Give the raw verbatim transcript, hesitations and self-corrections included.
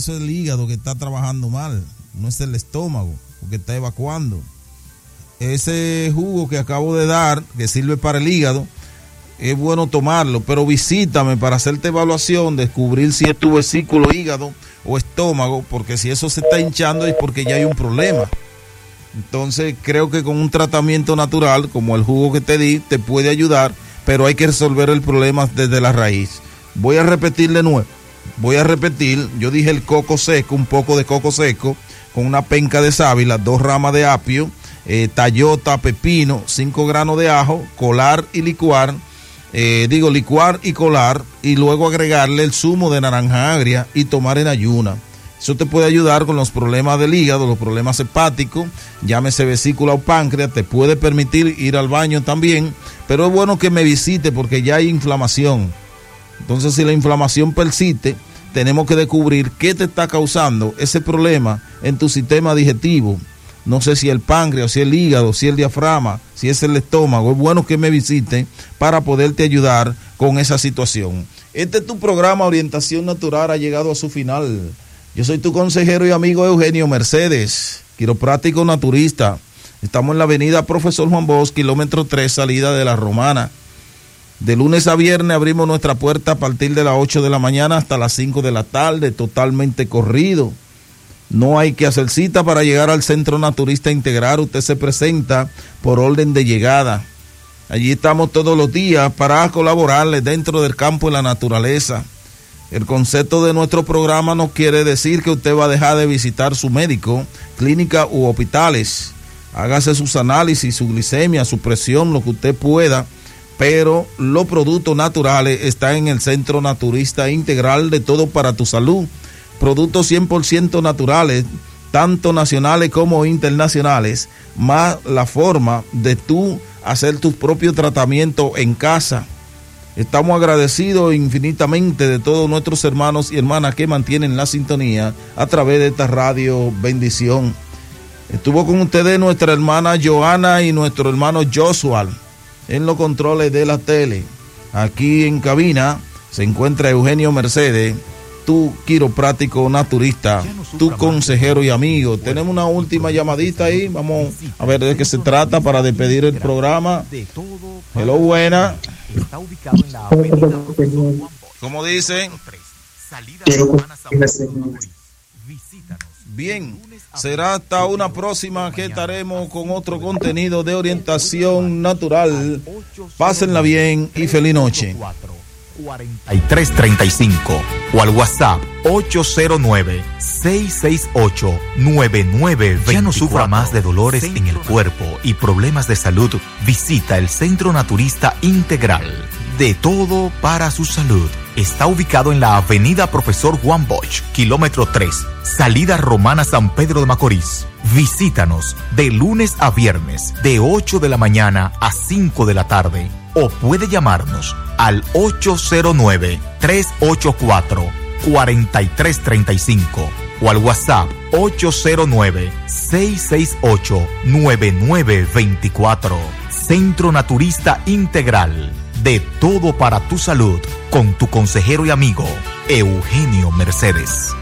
eso es el hígado que está trabajando mal, no es el estómago, porque está evacuando. Ese jugo que acabo de dar, que sirve para el hígado, es bueno tomarlo, pero visítame para hacerte evaluación, descubrir si es tu vesículo, hígado o estómago, porque si eso se está hinchando es porque ya hay un problema. Entonces creo que con un tratamiento natural, como el jugo que te di, te puede ayudar, pero hay que resolver el problema desde la raíz. Voy a repetir de nuevo, voy a repetir, yo dije el coco seco, un poco de coco seco, con una penca de sábila, dos ramas de apio, eh, tallota, pepino, cinco granos de ajo, colar y licuar, eh, digo licuar y colar, y luego agregarle el zumo de naranja agria y tomar en ayuna. Eso te puede ayudar con los problemas del hígado, los problemas hepáticos, llámese vesícula o páncreas, te puede permitir ir al baño también, pero es bueno que me visite porque ya hay inflamación. Entonces, si la inflamación persiste, tenemos que descubrir qué te está causando ese problema en tu sistema digestivo. No sé si el páncreas, si el hígado, si el diafragma, si es el estómago. Es bueno que me visite para poderte ayudar con esa situación. Este es tu programa Orientación Natural, ha llegado a su final. Yo soy tu consejero y amigo Eugenio Mercedes, quiropráctico naturista. Estamos en la avenida Profesor Juan Bosch, kilómetro tres, salida de La Romana. De lunes a viernes abrimos nuestra puerta a partir de las ocho de la mañana hasta las cinco de la tarde, totalmente corrido. No hay que hacer cita para llegar al Centro Naturista Integral. Usted se presenta por orden de llegada. Allí estamos todos los días para colaborarles dentro del campo de la naturaleza. El concepto de nuestro programa no quiere decir que usted va a dejar de visitar su médico, clínica u hospitales. Hágase sus análisis, su glicemia, su presión, lo que usted pueda, pero los productos naturales están en el Centro Naturista Integral, de todo para tu salud. Productos cien por ciento naturales, tanto nacionales como internacionales, más la forma de tú hacer tus propios tratamientos en casa. Estamos agradecidos infinitamente de todos nuestros hermanos y hermanas que mantienen la sintonía a través de esta radio Bendición. Estuvo con ustedes nuestra hermana Joana y nuestro hermano Joshua en los controles de la tele. Aquí en cabina se encuentra Eugenio Mercedes, tu quiropráctico naturista, tu consejero y amigo. Tenemos una última llamadita ahí, vamos a ver de qué se trata para despedir el programa. Hello, buena. ¿Cómo dicen? Bien, será hasta una próxima que estaremos con otro contenido de orientación natural. Pásenla bien y feliz noche. cuarenta y tres treinta y cinco o al WhatsApp ocho cero nueve, seis seis ocho, nueve nueve dos cuatro. Ya no sufra más de dolores en el cuerpo y problemas de salud. Visita el Centro Naturista Integral, de todo para su salud. Está ubicado en la avenida Profesor Juan Bosch, kilómetro tres, salida Romana San Pedro de Macorís. Visítanos de lunes a viernes, de ocho de la mañana a cinco de la tarde. O puede llamarnos al ocho cero nueve, tres ocho cuatro, cuatro tres tres cinco o al WhatsApp ocho cero nueve, seis seis ocho, nueve nueve dos cuatro. Centro Naturista Integral, de todo para tu salud, con tu consejero y amigo Eugenio Mercedes.